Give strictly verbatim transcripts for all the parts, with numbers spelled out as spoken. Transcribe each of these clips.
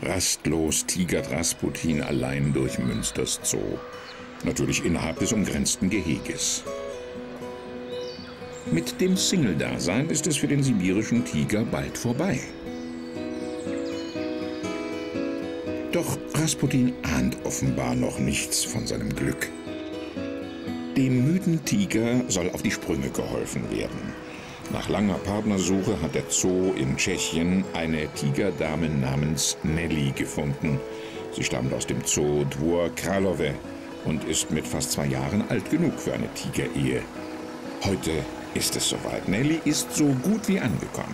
Rastlos tigert Rasputin allein durch Münsters Zoo. Natürlich innerhalb des umgrenzten Geheges. Mit dem Single-Dasein ist es für den sibirischen Tiger bald vorbei. Doch Rasputin ahnt offenbar noch nichts von seinem Glück. Dem müden Tiger soll auf die Sprünge geholfen werden. Nach langer Partnersuche hat der Zoo in Tschechien eine Tigerdame namens Nelly gefunden. Sie stammt aus dem Zoo Dvor Králové und ist mit fast zwei Jahren alt genug für eine Tigerehe. Heute ist es soweit. Nelly ist so gut wie angekommen.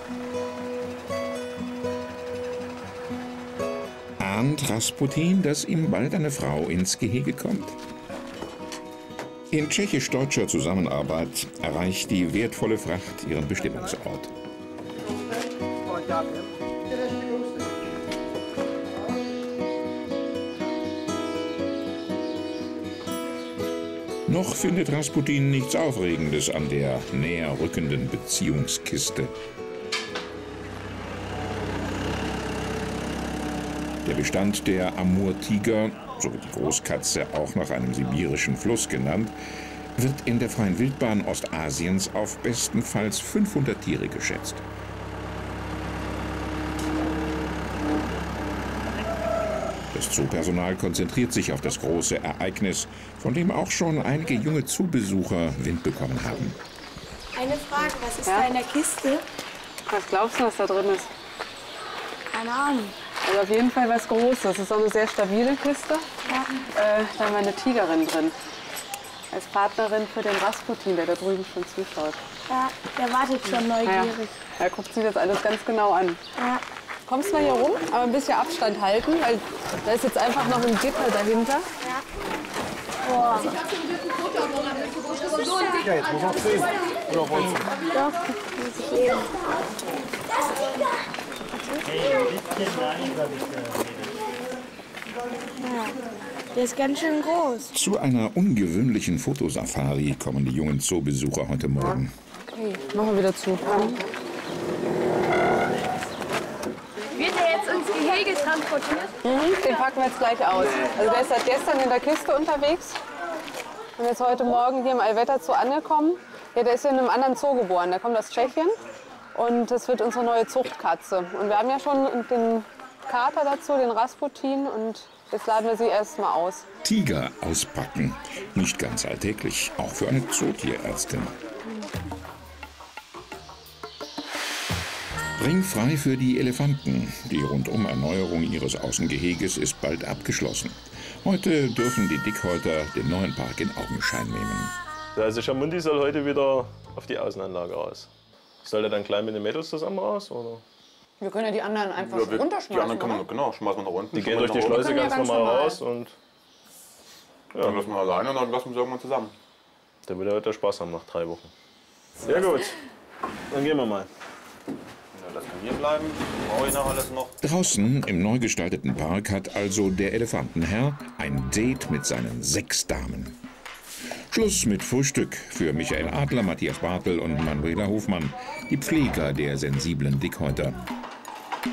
Ahnt Rasputin, dass ihm bald eine Frau ins Gehege kommt? In tschechisch-deutscher Zusammenarbeit erreicht die wertvolle Fracht ihren Bestimmungsort. Noch findet Rasputin nichts Aufregendes an der näher rückenden Beziehungskiste. Der Bestand der Amur-Tiger, so wird die Großkatze auch nach einem sibirischen Fluss genannt, wird in der freien Wildbahn Ostasiens auf bestenfalls fünfhundert Tiere geschätzt. Das Zoopersonal konzentriert sich auf das große Ereignis, von dem auch schon einige junge Zoobesucher Wind bekommen haben. Eine Frage, was ist ja? da in der Kiste? Was glaubst du, was da drin ist? Keine Ahnung. Also auf jeden Fall was Großes. Das ist auch eine sehr stabile Kiste. Ja. Äh, da haben wir eine Tigerin drin. Als Partnerin für den Rasputin, der da drüben schon zuschaut. Ja, der wartet schon neugierig. Ja. Er guckt sich das alles ganz genau an. Ja. Kommst mal hier rum, aber ein bisschen Abstand halten, weil da ist jetzt einfach noch ein Gitter dahinter. Ja. Boah. Ja, jetzt muss man sehen. Oder wolltest du? Doch, muss ich eben. Ja, der ist ganz schön groß. Zu einer ungewöhnlichen Fotosafari kommen die jungen Zoobesucher heute Morgen. Okay, machen wir wieder zu. Wird er jetzt ins Gehege transportiert? Mhm, den packen wir jetzt gleich aus. Also der ist seit gestern in der Kiste unterwegs und ist heute Morgen hier im Allwetter Zoo angekommen. Ja, der ist in einem anderen Zoo geboren, der kommt aus Tschechien und das wird unsere neue Zuchtkatze. Und wir haben ja schon den Kater dazu, den Rasputin, und jetzt laden wir sie erst mal aus. Tiger auspacken, nicht ganz alltäglich, auch für eine Zootierärztin. Ringfrei für die Elefanten. Die Rundum-Erneuerung ihres Außengeheges ist bald abgeschlossen. Heute dürfen die Dickhäuter den neuen Park in Augenschein nehmen. Also Chamundi soll heute wieder auf die Außenanlage raus. Soll er dann gleich mit den Mädels zusammen raus? Oder? Wir können ja die anderen einfach Ja, wir, runterschmeißen, die anderen kann man, oder? genau, schmeißen wir nach unten. Die gehen durch die Schleuse Können ja ganz ganz normal normal. raus und Ja. Dann lassen wir alleine und dann lassen wir sie irgendwann zusammen. dann wird er heute Spaß haben nach drei Wochen. Sehr gut, dann gehen wir mal. Ja, das kann hier bleiben. Brauche ich noch alles noch. Draußen im neu gestalteten Park hat also der Elefantenherr ein Date mit seinen sechs Damen. Schluss mit Frühstück für Michael Adler, Matthias Bartel und Manuela Hofmann, die Pfleger der sensiblen Dickhäuter.